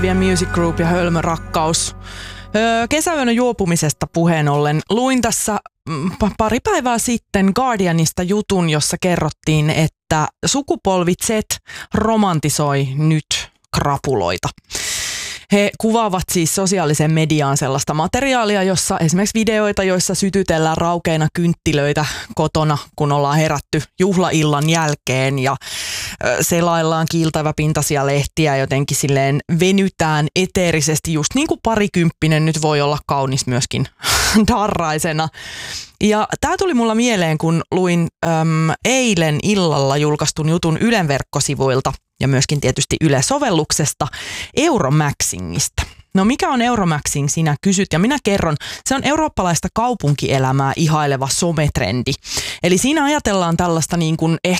Music Group ja Hölmö rakkaus. Kesäyönä juopumisesta puheen ollen luin tässä pari päivää sitten Guardianista jutun, jossa kerrottiin, että sukupolvi Z romantisoi nyt krapuloita. He kuvaavat siis sosiaaliseen mediaan sellaista materiaalia, jossa esimerkiksi videoita, joissa sytytellään raukeina kynttilöitä kotona, kun ollaan herätty juhlaillan jälkeen ja selaillaan kiiltäväpintaisia lehtiä, jotenkin silleen venytään eteerisesti, just niin kuin parikymppinen nyt voi olla kaunis myöskin darraisena. Ja tämä tuli mulla mieleen, kun luin eilen illalla julkaistun jutun Ylen verkkosivuilta ja myöskin tietysti Yle-sovelluksesta Euromaxingista. No mikä on Euromaxing, sinä kysyt ja minä kerron. Se on eurooppalaista kaupunkielämää ihaileva sometrendi. Eli siinä ajatellaan tällaista niin kuin ehkä